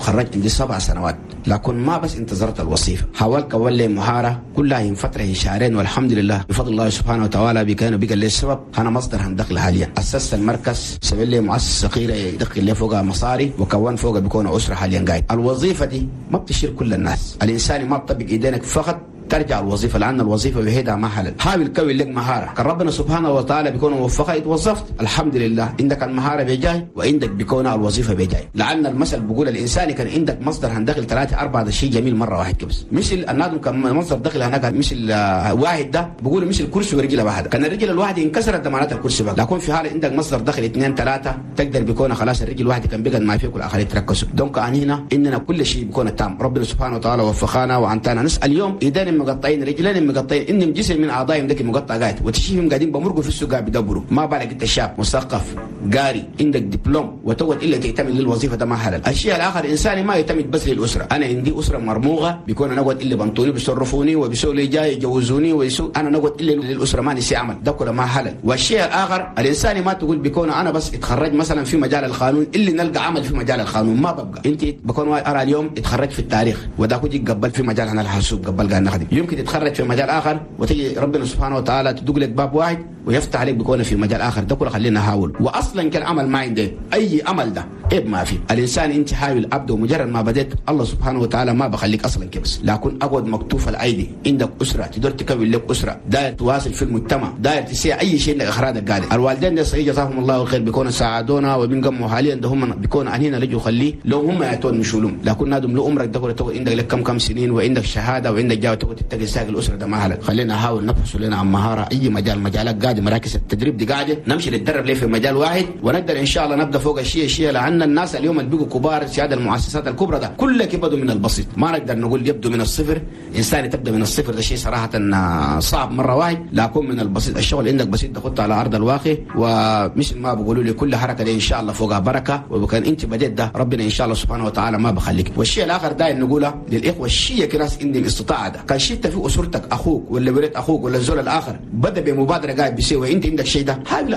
تخرجت عندي 7 سنوات، لكن ما بس انتظرت الوظيفه، حاولت اول لي مهاره كلها من فتره شهرين، والحمد لله بفضل الله سبحانه وتعالى بكانوا بقى لي السبب انا مصدر دخل حاليا. اسست المركز، سوي لي مؤسسه صغيره يدخل لي فوقها مصاري، وكون فوقها بيكون اسره حاليا قاعد. الوظيفه دي ما بتشيل كل الناس، الانسان ما تطبق ايدينك فقط ترجع الوظيفه، لان الوظيفه بهيدها ما حلل. حاول تكون لك مهاره، كان ربنا سبحانه وتعالى بيكون موفقك اتوظفت الحمد لله، عندك المهاره بجاي وعندك بيكون الوظيفه بجاي. لان المثل بيقول الانسان كان عندك مصدر دخل 3 4 ده شيء جميل مره واحد كبس. مش النادم كان مصدر دخل هناك، مش الواحد ده بيقول مش الكرسي ورجله واحده، كان الرجل الواحد انكسرت ضمانات الكرسي بقى، لكن في حال عندك مصدر دخل 2 3 تقدر بيكون خلاص الرجل الواحد كان بيقعد ما فيك والاخرين تركزوا. دونك هنا اننا كل شيء بيكون تام، ربنا سبحانه وتعالى وفقنا وعنتنا. نسال اليوم ايدين مقطعين، رجلين مقطعين، انهم جسم من اعضائهم ذاك مقطع قاعد، وتشوفهم قاعدين بمرقوا في السوق بيدبروا. ما بالك انت شاب مثقف قاري عندك دبلوم وتقعد الا تعتمد للوظيفه، ده ما حلال. الشيء الاخر انساني ما يعتمد بس للاسره، انا عندي اسره مرموقه بيكون انا اقعد الا بنطوني بيصرفوني وبيسووا لي جاي يجوزوني ويسووا، انا نقعد الا للاسره ما نسي عمل، ده كله ما حلال. والشيء الاخر الانساني ما تقول بيكون انا بس اتخرج مثلا في مجال القانون اللي نلقى عمل في مجال القانون، ما ببقى انت بكون ارى اليوم اتخرج في التاريخ وده يجي قبل في مجال انا الحاسوب قبل قاعد نخدم، يمكن تتخرج في مجال اخر وتجي ربنا سبحانه وتعالى تدق لك باب واحد ويفتح عليك بكونه في مجال اخر، ده كله خلينا نحاول. واصلا كان عمل ما عندي اي عمل ده عيب ما في، الانسان انت حاول ابدا، ومجرد ما بديت الله سبحانه وتعالى ما بخليك اصلا كبس، لكن اقعد مكتوف الايدي، عندك اسره تقدر تكون لك اسره، داير تواصل في المجتمع، داير تسيع اي شيء انك اخراجك قاعد. الوالدين ده صحيح جزاهم الله الخير بيكونوا ساعدونا وبنقموا حاليا، ده هم بيكونوا هنا لجوا خليه لو هم ياتون مشولهم، لكن نادم لو عمرك ده تقعد عندك لك كم سنين وعندك شهاده وعندك جاي تقعد تتقي ساق الاسره، ده ما حلال. خلينا نحاول نبحث لنا عن مهاره، اي مجالات قاعده، مراكز التدريب دي قاعده، نمشي نتدرب ليه في مجال واحد ونقدر ان شاء الله نبدا فوق الشيء، لان الناس اليوم اللي بقوا كبار سياده المؤسسات الكبرى ده كلها كبدوا من البسيط، ما نقدر نقول يبدو من الصفر، انسان تبدا من الصفر ده شيء صراحه صعب مره واحد، لكن من البسيط الشغل عندك بسيط تاخذه على ارض الواقع، ومثل ما بيقولوا لي كل حركه دي ان شاء الله فوقها بركه، وكان انت بديت ده ربنا ان شاء الله سبحانه وتعالى ما بخليك. والشيء الاخر داير نقوله للاخوه الشيء كناس عندهم استطاعه ده، كان شفت في اسرتك اخوك ولا ولد اخوك ولا الزول الاخر بدا بمبادره قاعد بيسوي، انت عندك شيء ده حاول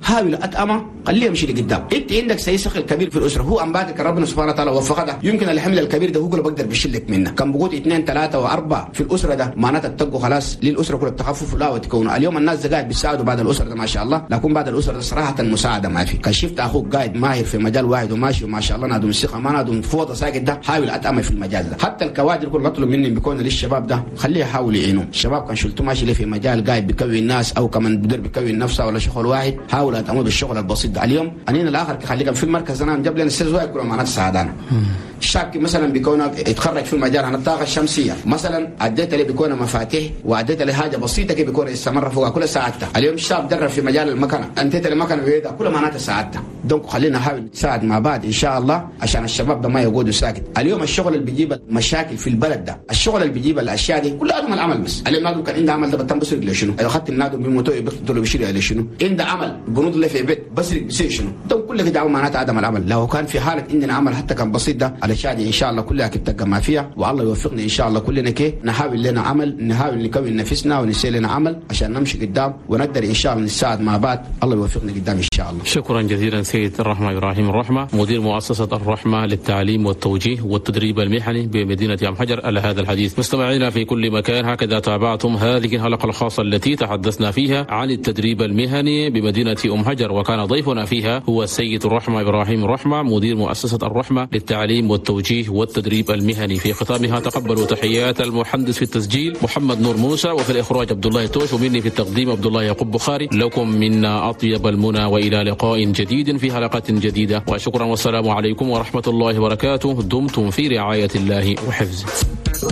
اتامه خليه يمشي لقدام. انت عندك سيسخ الكبير في الاسره، هو امبارح ربنا سبحانه وتعالى وفقه ده، يمكن الحمل الكبير ده هو اللي بقدر بيشلك منه، كان بقول 2 3 و4 في الاسره ده معناتها تتقوا خلاص للاسره كلها بتخففوا لا وتكونوا. اليوم الناس ده قاعد بيساعدوا بعد الاسره ده ما شاء الله، لكن بعد الاسره ده صراحه المساعده ما في. كان شفت اخوك قاعد ماهر في مجال واحد وماشي وما شاء الله نادم الثقه ما نادم فوضى ساكت ده، حاول اتامه في المجال ده. حتى الكوادر كل بطلب مني بيكون للشباب ده خليه يحاول يعينهم، الشباب كان شلتوا ماشي ليه في مجال قاعد بيكوي الناس او كمان بيقدر بيكوي نفسه ولا شغل واحد، حاول اتامه بالشغل البسيط ده. اليوم انين الاخر خليك في المركز انا جاب لنا السيز واحد كله معناته سعادنا. الشاب مثلا بيكون يتخرج في المجال عن الطاقه الشمسيه مثلا، اديت له بيكون مفاتيح واديت له حاجه بسيطه كي بيكون يستمر فوقها كل ساعتها. اليوم الشاب درب في مجال المكنه، انتهت المكنه بيدا كل معناتها ساعتها. دونك خلينا نحاول نساعد مع بعض ان شاء الله عشان الشباب ده ما يقعدوا ساكت. اليوم الشغل اللي بيجيب المشاكل في البلد ده، الشغل اللي بيجيب الاشياء دي كلها ادم العمل بس. اليوم نادم كان عنده عمل ده بتم بسرق له شنو؟ اخذت نادم بموتو يبطلوا بيشيلوا له شنو؟ عنده عمل بنود له في بيت بسرق بيصير شنو؟ دونك كل كده معناتها عدم العمل. لو كان في حاله عندنا عمل حتى كان بسيط ده على شادي ان شاء الله كلها كتبقى ما فيها، والله يوفقنا ان شاء الله كلنا كي نحاول لنا عمل، نحاول نكون نفسنا ونسوي لنا عمل عشان نمشي قدام ونقدر ان شاء الله نساعد مع بعض، الله يوفقنا قدام ان شاء الله. شكرا جزيلا سيد الرحمة ابراهيم الرحمة، مدير مؤسسة الرحمة للتعليم والتوجيه والتدريب المهني بمدينة ام حجر على هذا الحديث. مستمعينا في كل مكان، هكذا تابعتم هذه الحلقة الخاصة التي تحدثنا فيها عن التدريب المهني بمدينة ام حجر، وكان ضيفنا فيها هو السيد الرحمة ابراهيم الرحمة مدير مؤسسة الرحمة للتعليم والتوجيه والتدريب المهني. في ختامها تقبلوا تحيات المحدث في التسجيل محمد نور موسى، وفي الإخراج عبد الله توش، ومني في التقديم عبد الله يعقوب بخاري. لكم منا أطيب المنى وإلى لقاء جديد في حلقة جديدة، وشكرا والسلام عليكم ورحمة الله وبركاته. دمتم في رعاية الله وحفظه.